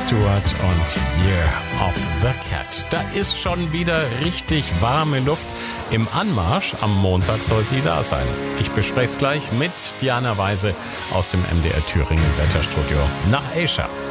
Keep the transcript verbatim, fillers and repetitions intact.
Stewart und Year of the Cat. Da ist schon wieder richtig warme Luft. Im Anmarsch am Montag soll sie da sein. Ich bespreche es gleich mit Diana Weise aus dem M D R Thüringen Wetterstudio nach Asia.